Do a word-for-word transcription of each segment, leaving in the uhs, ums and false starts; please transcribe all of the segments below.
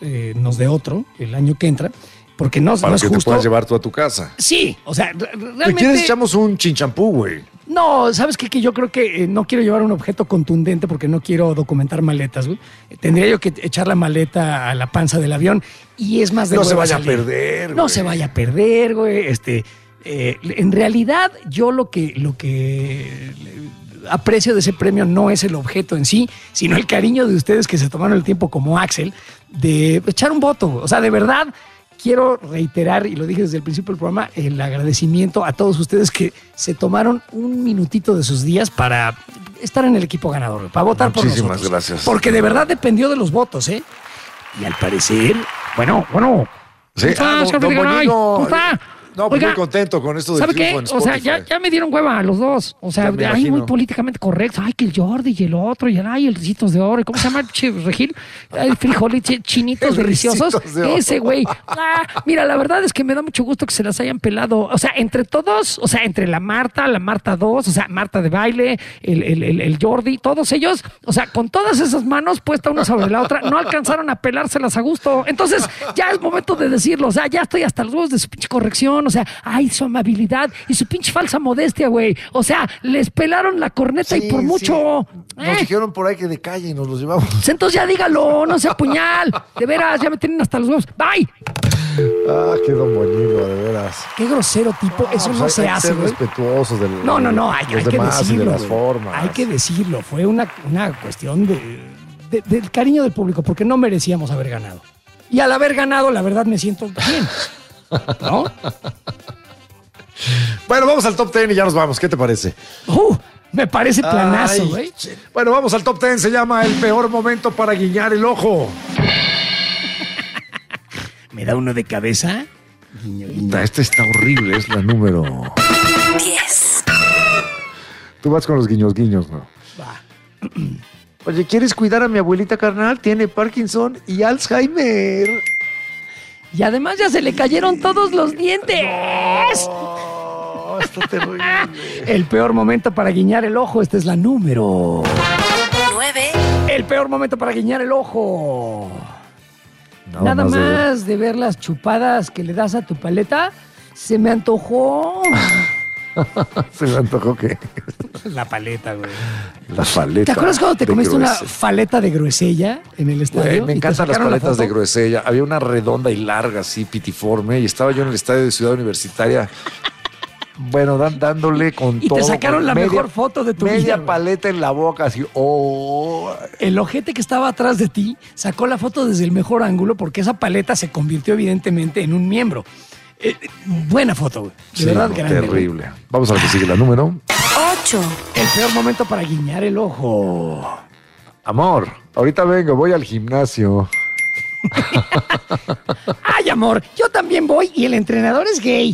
eh, nos dé otro el año que entra. Porque no, Para no es que justo. te puedas llevar tú a tu casa. Sí, o sea, re- Si realmente... quieres echamos un chinchampú, güey. No, ¿sabes qué? Que yo creo que eh, no quiero llevar un objeto contundente porque no quiero documentar maletas, güey. Eh, Tendría yo que echar la maleta a la panza del avión y es más de No se hueva vaya a salir. perder, No güey. se vaya a perder, güey. Este, eh, en realidad, yo lo que, lo que aprecio de ese premio no es el objeto en sí, sino el cariño de ustedes que se tomaron el tiempo, como Axel, de echar un voto. O sea, de verdad, quiero reiterar, y lo dije desde el principio del programa, el agradecimiento a todos ustedes que se tomaron un minutito de sus días para estar en el equipo ganador, para votar por nosotros. Muchísimas gracias. Porque de verdad dependió de los votos, ¿eh? Y al parecer, bueno, bueno. Sí, ¿Cómo está, ah, señor don Videgaray? Bonino. ¿Cómo está? No, pues Oiga, muy contento con esto del ¿sabe triunfo qué? en O sea, Spotify. ya, ya me dieron hueva a los dos. O sea, Ya me ahí muy imagino. políticamente correcto. Ay, que el Jordi y el otro, y el, ay, el Ricitos de Oro. ¿Y ¿Cómo se llama el che- Regil? Ay, frijoles chi- chinitos El deliciosos. Ricitos de Oro. Ese güey. Ah, mira, la verdad es que me da mucho gusto que se las hayan pelado. O sea, entre todos, o sea, entre la Marta, la Marta dos, o sea, Marta de baile, el, el, el, el Jordi, todos ellos, o sea, con todas esas manos puestas una sobre la otra, no alcanzaron a pelárselas a gusto. Entonces, ya es momento de decirlo. O sea, ya estoy hasta los huevos de su pinche corrección. O sea, ay, su amabilidad y su pinche falsa modestia, güey. O sea, les pelaron la corneta y Sí, por sí. mucho. Nos ¿Eh? dijeron por ahí que de calle y nos los llevamos. Pues entonces ya dígalo, no sea puñal. De veras, ya me tienen hasta los huevos. Bye. Ah, qué don Bonino, de veras. Qué grosero tipo. Eso pues no hay- se hay que hace, ser güey. respetuosos de No, no, no, hay, los hay que demás y decirlo. de las güey. formas. Hay que decirlo. Fue una, una cuestión de, de- del cariño del público, porque no merecíamos haber ganado. Y al haber ganado, la verdad me siento bien. ¿No? Bueno, vamos al top ten y ya nos vamos. ¿Qué te parece? Uh, me parece planazo, Ay, güey. Bueno, vamos al top ten. Se llama El peor momento para guiñar el ojo. ¿Me da uno de cabeza? Guiño, guiño. Esta está horrible, es la número diez. Tú vas con los guiños, guiños, ¿no? Va. Oye, ¿quieres cuidar a mi abuelita carnal? Tiene Parkinson y Alzheimer. Y además ya se le cayeron todos los dientes. Oh, está terrible. El peor momento para guiñar el ojo. Esta es la número. nueve. El peor momento para guiñar el ojo. Nada Nada, más más, de- de... ver las chupadas que le das a tu paleta, se me antojó. Se me antojó que La paleta, güey. la paleta. ¿Te acuerdas cuando te de comiste una gruesella. faleta de gruesella en el estadio? Güey, me y te encantan las sacaron la paletas de foto? gruesella. Había una redonda y larga, así, pitiforme, y estaba yo en el estadio de Ciudad Universitaria. Bueno, dan- dándole con Y todo. te sacaron con la media- mejor foto de tu media vida, güey. paleta en la boca, así. Oh. El ojete que estaba atrás de ti sacó la foto desde el mejor ángulo porque esa paleta se convirtió evidentemente en un miembro. Eh, eh, buena foto, güey. De Sí, verdad, no, grande. güey. terrible. Vamos a ver que sigue la número. ocho. El peor momento para guiñar el ojo. Amor, ahorita vengo, voy al gimnasio. Ay, amor, yo también voy y el entrenador es gay.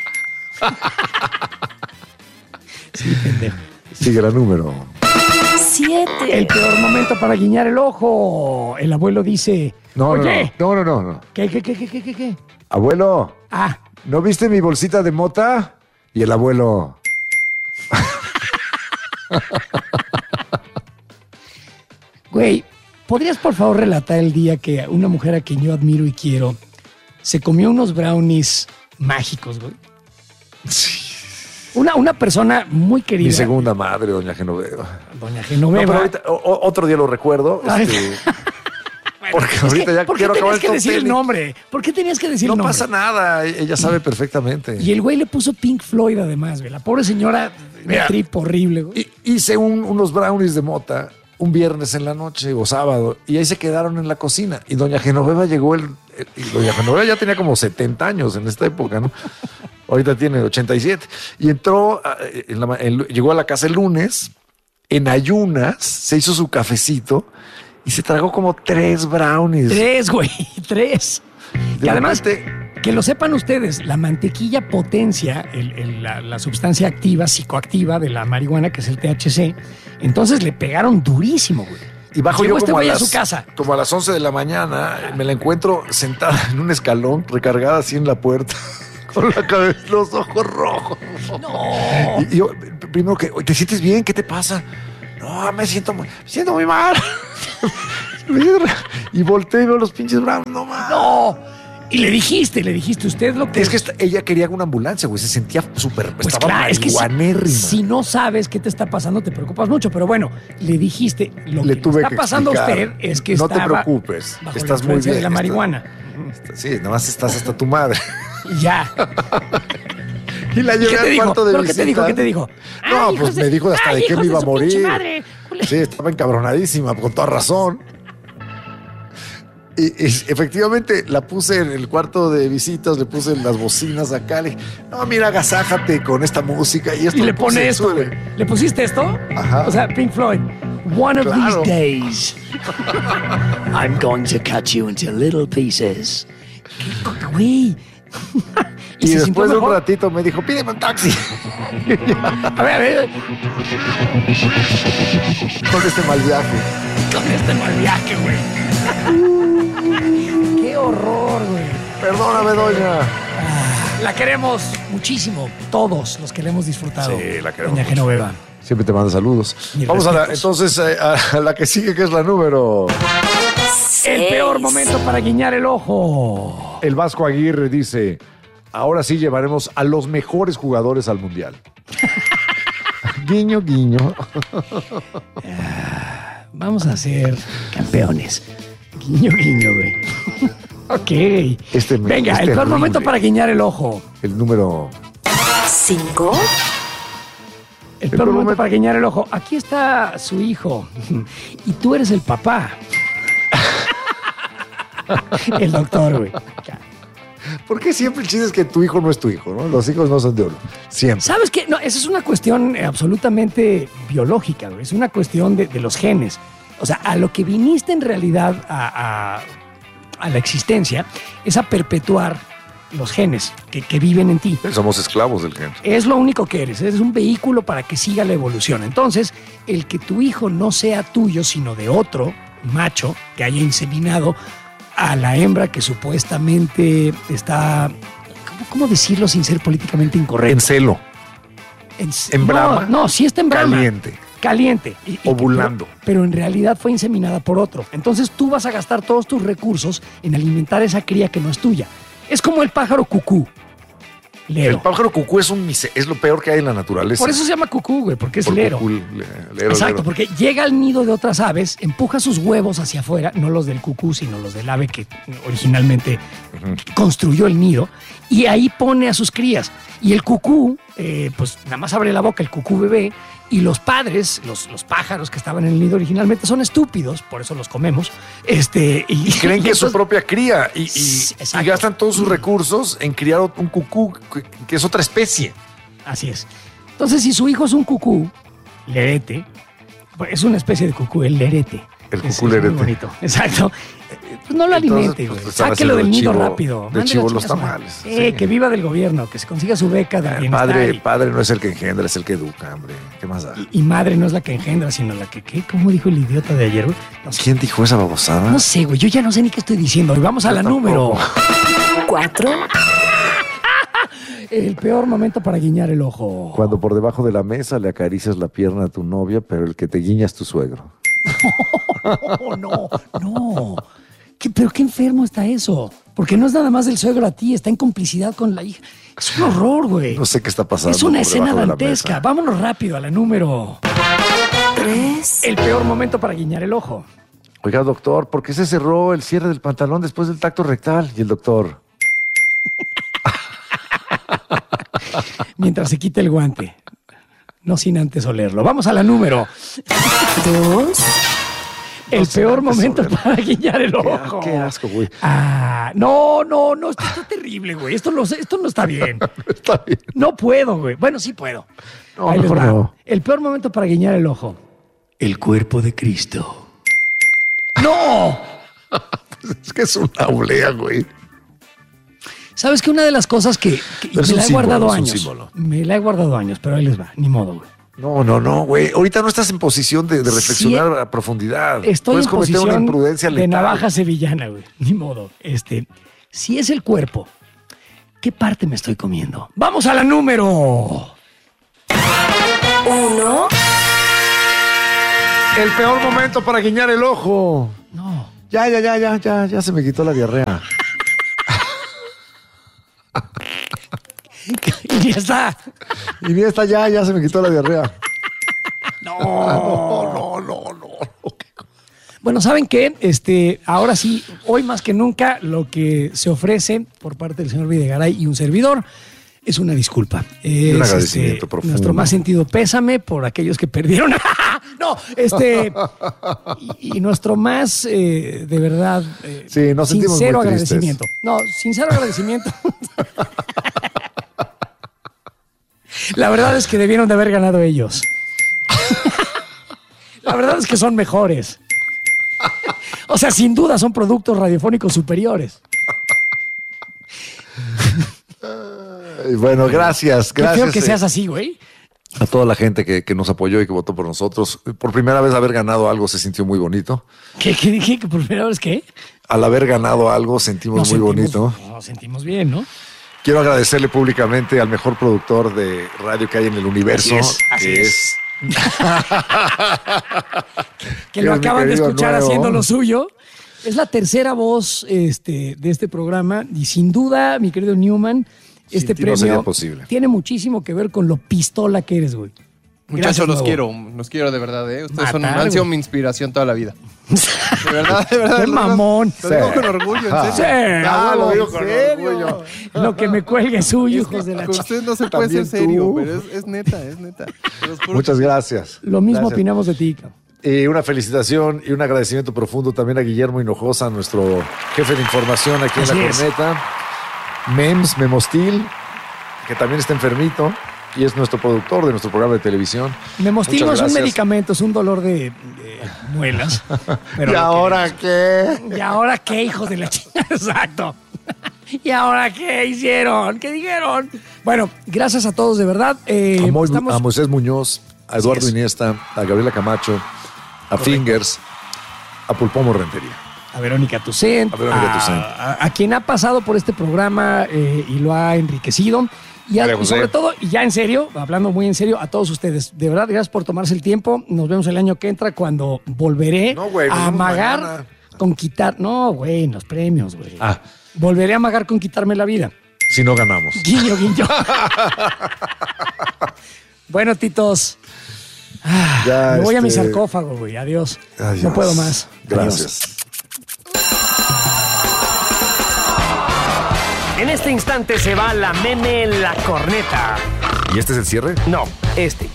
Sí, pendejo. Sigue la número. siete. El peor momento para guiñar el ojo. El abuelo dice, No, no, oye, no, no, no, no. ¿qué, qué, qué, qué, qué, qué, qué? Abuelo, Ah, ¿no viste mi bolsita de mota? Y el abuelo. güey, ¿podrías por favor relatar el día que una mujer a quien yo admiro y quiero se comió unos brownies mágicos, güey? Una, una persona muy querida. Mi segunda madre, doña Genoveva. Doña No, Genoveva. pero ahorita, o- o- otro día lo recuerdo. Ay. este, Bueno, porque es ahorita que, ya ¿por qué quiero acabar tenías el que top decir el ten y- nombre? ¿Por qué tenías que decir no el nombre? pasa nada, ella sabe perfectamente. Y el güey le puso Pink Floyd además, güey. La pobre señora, Mira, un trip horrible, güey. Y- hice un- unos brownies de mota un viernes en la noche o sábado y ahí se quedaron en la cocina. Y doña Genoveva llegó el, el- y doña Genoveva ya tenía como setenta años en esta época, ¿no? Ahorita tiene ochenta y siete. Y entró, ah, en la ma- en- llegó a la casa el lunes, en ayunas, se hizo su cafecito y se tragó como tres brownies. Tres, güey, tres. De Que además, repente- que lo sepan ustedes, la mantequilla potencia el- el- la, la sustancia activa, psicoactiva de la marihuana, que es el T H C. Entonces le pegaron durísimo, güey. Y bajo Llegó yo este como a, güey a las, su casa. como a las once de la mañana, me la encuentro sentada en un escalón, recargada así en la puerta, con la cabeza, los ojos rojos. No. Y, y yo, p- primero que, "Oye, ¿te sientes bien? ¿Qué te pasa? No, me siento muy, me siento muy mal. Y volteé y veo los pinches Brownies. No mames. No. Y le dijiste, le dijiste usted lo que Es que esta- ella quería una ambulancia, güey. Se sentía súper. Pues estaba claro, es que si, marihuanérrima. si no sabes qué te está pasando, te preocupas mucho. Pero bueno, le dijiste, lo Le que tuve está que pasando explicar. a usted es que No te estaba preocupes, bajo estás la muy influencia bien, de la estás- marihuana. Sí, nada más estás hasta tu madre. Y ya. Y la llevé ¿Qué te al dijo? cuarto de ¿Pero qué te dijo? visita. ¿Qué te dijo? No, Ay, pues hijos de- me dijo hasta ay, de qué hijos me iba a su pinche morir. madre. Sí, estaba encabronadísima, con toda razón. Y, y efectivamente la puse en el cuarto de visitas, le puse las bocinas acá. Le dije, no, mira, agasájate con esta música. Y, esto Y le puse pone en esto, su- güey. ¿Le pusiste esto? Ajá. O sea, Pink Floyd. One of Claro. these days, I'm going to cut you into little pieces. ¿Qué, güey? Y, se sintió después de un mejor. ratito me dijo, pídeme un taxi. A ver, a ver, Con este mal viaje. con este mal viaje, güey. Qué horror, güey. Perdóname, doña. La queremos muchísimo, todos los que le hemos disfrutado. Sí, la queremos Doña mucho. Genoveva. Siempre te manda saludos. Mis Vamos a la, respetos. entonces eh, a la que sigue, que es la número. El Seis. peor momento para guiñar el ojo. El Vasco Aguirre dice, ahora sí llevaremos a los mejores jugadores al Mundial. Guiño, guiño. Vamos a ser campeones. Guiño, guiño, güey. Ok. Este me- Venga, es el peor terrible. momento para guiñar el ojo. El número... Cinco. El El peor peor momento momento- para guiñar el ojo. Aquí está su hijo. Y tú eres el papá. El doctor, güey. ¿Por qué siempre el chiste es que tu hijo no es tu hijo, no? Los hijos no son de uno. Siempre. ¿Sabes qué? No, esa es una cuestión eh, absolutamente biológica, güey. Es una cuestión de, de los genes. O sea, a lo que viniste en realidad a, a- a la existencia es a perpetuar los genes que, que viven en ti. Somos esclavos del gen. Es lo único que eres. Eres un vehículo para que siga la evolución. Entonces, el que tu hijo no sea tuyo, sino de otro macho que haya inseminado a la hembra que supuestamente está... ¿Cómo, cómo decirlo sin ser políticamente En incorrecto? celo, En, en no, brama, No, sí está en brama. caliente. Caliente. Y- y- Ovulando. Pero, pero en realidad fue inseminada por otro. Entonces tú vas a gastar todos tus recursos en alimentar esa cría que no es tuya. Es como el pájaro cucú. Lero. El pájaro cucú es, un mise- es lo peor que hay en la naturaleza. Por eso se llama cucú, güey, porque es Por lero. cucú, le- lero, Exacto, lero. porque llega al nido de otras aves, empuja sus huevos hacia afuera, no los del cucú, sino los del ave que originalmente construyó el nido, y ahí pone a sus crías. Y el cucú, eh, pues nada más abre la boca, el cucú bebé, y los padres, los, los pájaros que estaban en el nido originalmente, son estúpidos, por eso los comemos. Este, y, Y creen que es su entonces- propia cría y, y- Sí, y exacto. gastan todos sus recursos en criar un cucú que, que es otra especie. Así es. Entonces, si su hijo es un cucú, lerete, pues, es una especie de cucú, el lerete. El Es- cucú es muy lerete. bonito. Exacto. Pues no lo Entonces, alimente, pues, güey. están Sáquelo del haciendo nido chivo- rápido. de Mándelo chivo a los chingar a su tamales. madre. Eh, Sí. que viva del gobierno, que se consiga su beca de bienestar. Padre, y, padre no es el que engendra, es el que educa, hombre. ¿Qué más da? y madre no es la que engendra, sino la que, ¿qué? ¿Cómo dijo el idiota de ayer, güey? No sé, ¿Quién dijo esa babosada? no sé, güey. Yo ya no sé ni qué estoy diciendo. Y vamos a Yo la tampoco. número. Cuatro. El peor momento para guiñar el ojo. Cuando por debajo de la mesa le acaricias la pierna a tu novia, pero el que te guiña es tu suegro. Oh, no, no. ¿Qué- pero qué enfermo está eso. Porque no es nada más del suegro a ti, está en complicidad con la hija. Es un horror, güey. No sé qué está pasando. Es una por escena debajo de la dantesca. mesa. Vámonos rápido a la número. Tres. El peor momento para guiñar el ojo. Oiga, doctor, ¿por qué se cerró el cierre del pantalón después del tacto rectal? Y el doctor, Mientras se quita el guante. No sin antes olerlo. Vamos a la número. Dos. El sin peor antes momento olerlo. para guiñar el qué, ojo. qué asco, güey. Ah, no, no, no. Esto está terrible, güey. Esto no, esto no está bien. Está bien. No puedo, güey. Bueno, sí puedo. No, Ahí les mejor va. no. El peor momento para guiñar el ojo. El cuerpo de Cristo. ¡No! Es que es una oblea, güey. ¿Sabes que una de las cosas que, que Pero es me un la he símbolo, guardado es un años? símbolo. Me la he guardado años, pero ahí les va. Ni modo, güey. No, no, no, güey. Ahorita no estás en posición de, de reflexionar Sí, a profundidad. Estoy Puedes en cometer posición una imprudencia de letal. navaja sevillana, güey. Ni modo. Este, si es el cuerpo, ¿qué parte me estoy comiendo? ¡Vamos a la número! Uno. El peor momento para guiñar el ojo. No. Ya, ya, ya, ya, ya, ya se me quitó la diarrea. Y ya está. Y mira, está ya, ya se me quitó la diarrea. No, no, no, no. Bueno, ¿saben qué? Este, ahora sí, hoy más que nunca, lo que se ofrece por parte del señor Videgaray y un servidor es una disculpa. Es, un agradecimiento este, profundo. Nuestro más sentido pésame por aquellos que perdieron. No, este. Y, y nuestro más, eh, de verdad, eh, sí, nos sentimos sincero muy tristes. agradecimiento. No, sincero agradecimiento. La verdad es que debieron de haber ganado ellos. La verdad es que son mejores. O sea, sin duda son productos radiofónicos superiores. Y bueno, gracias, Qué gracias. feo que eh, seas así, güey. A toda la gente que, que nos apoyó y que votó por nosotros. Por primera vez haber ganado algo se sintió muy bonito. ¿Qué, qué dije? ¿Que por primera vez qué? Al haber ganado algo sentimos Nos muy sentimos- bonito. Nos sentimos bien, ¿no? Quiero agradecerle públicamente al mejor productor de radio que hay en el universo. Así es, así que es. Que lo es mi acaban de querido escuchar nuevo. haciendo lo suyo. Es la tercera voz este, de este programa y sin duda, mi querido Newman, Sin este ti no premio sería posible. tiene muchísimo que ver con lo pistola que eres, güey. Muchachos, Gracias, los nuevo. quiero, los quiero de verdad, ¿eh? Ustedes son, Matar, han sido güey. mi inspiración toda la vida. De verdad, de verdad. Qué lo digo- mamón. Lo digo Sí. con orgullo, en Sí, serio. ah, lo digo ¿en con serio? orgullo. Lo que me cuelgue es suyo, hijos de la Con ch... ustedes no se puede ser También serio, tú. pero es, es neta, es neta. Se los juro Muchas que- gracias. Lo mismo Gracias. opinamos de ti, cabrón. Y una felicitación y un agradecimiento profundo también a Guillermo Hinojosa, nuestro jefe de información aquí Así en La es. Corneta. Mems, Memostil, que también está enfermito y es nuestro productor de nuestro programa de televisión. Memostil no Muchas es un gracias. medicamento, es un dolor de, de muelas. Pero ¿Y lo ahora qué? ¿Y ahora qué, hijos de la chingada? Exacto. ¿Y ahora qué hicieron? ¿Qué dijeron? Bueno, gracias a todos, de verdad. Eh, A, Mo- estamos- a Moisés Muñoz, a Eduardo es. Iniesta, a Gabriela Camacho, a Fingers, a Pulpomo Rentería. a Verónica Tucent, A Verónica a, Tucent. a- a quien ha pasado por este programa eh, y lo ha enriquecido. Y, a- María y José. sobre todo, y ya en serio, hablando muy en serio, a todos ustedes. De verdad, gracias por tomarse el tiempo. Nos vemos el año que entra cuando volveré No, güey, nos a vemos amagar mañana. con quitar. No, güey, en los premios, güey. Ah. Volveré a amagar con quitarme la vida. Si no ganamos. Guiño, guiño. Bueno, titos. Ah, Ya, me voy a mi este- sarcófago, güey. Adiós. Adiós. No puedo más. Gracias. Adiós. En este instante se va la meme La Corneta. ¿Y este es el cierre? No, este.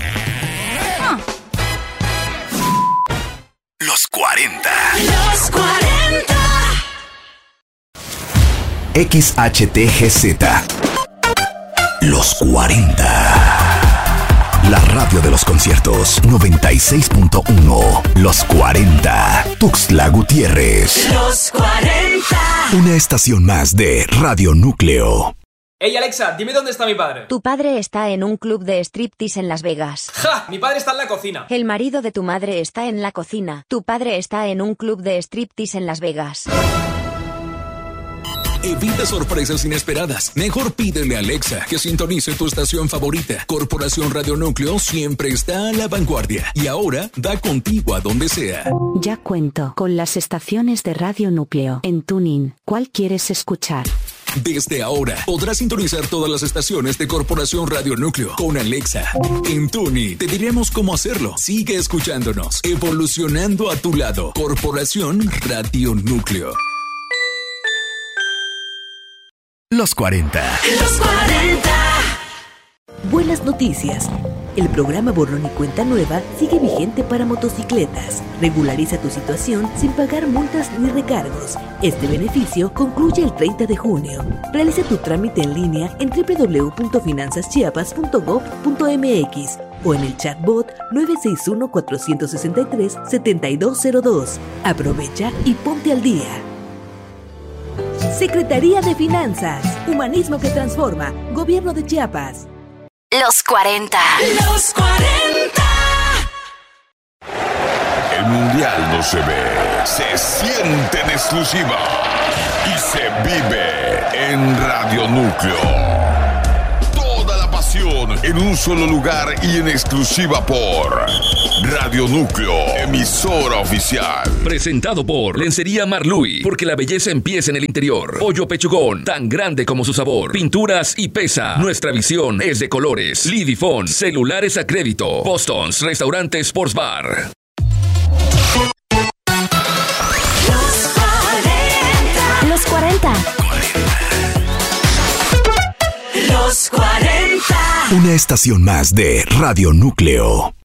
Los cuarenta. Los cuarenta. X H T G Z. Los cuarenta. La radio de los conciertos noventa y seis punto uno. Los cuarenta. Tuxtla Gutiérrez. Los cuarenta. Una estación más de Radio Núcleo. Ey Alexa, dime dónde está mi padre. Tu padre está en un club de striptease en Las Vegas. ¡Ja! Mi padre está en la cocina. El marido de tu madre está en la cocina. Tu padre está en un club de striptease en Las Vegas. Evita sorpresas inesperadas. Mejor pídele a Alexa que sintonice tu estación favorita. Corporación Radio Núcleo siempre está a la vanguardia y ahora da contigo a donde sea. Ya cuento con las estaciones de Radio Núcleo en Tuning. ¿Cuál quieres escuchar? Desde ahora podrás sintonizar todas las estaciones de Corporación Radio Núcleo con Alexa. En Tuning te diremos cómo hacerlo. Sigue escuchándonos, evolucionando a tu lado. Corporación Radio Núcleo. Los cuarenta. Los cuarenta. Buenas noticias. El programa Borrón y Cuenta Nueva sigue vigente para motocicletas. Regulariza tu situación sin pagar multas ni recargos. Este beneficio concluye el treinta de junio. Realiza tu trámite en línea en doble u doble u doble u punto finanzas chiapas punto gob punto eme equis o en el chatbot nueve seis uno, cuatro seis tres, siete dos cero dos. Aprovecha y ponte al día. Secretaría de Finanzas. Humanismo que transforma. Gobierno de Chiapas. Los cuarenta. Los cuarenta. El mundial no se ve, se siente en exclusiva y se vive en Radio Núcleo. Toda la pasión en un solo lugar y en exclusiva por Radio Núcleo, emisora oficial. Presentado por Lencería Marluy, porque la belleza empieza en el interior. Pollo Pechugón, tan grande como su sabor. Pinturas y pesa. Nuestra visión es de colores. Lidifón, celulares a crédito. Boston's, restaurante Sports Bar. Los cuarenta. Los cuarenta. Una estación más de Radio Núcleo.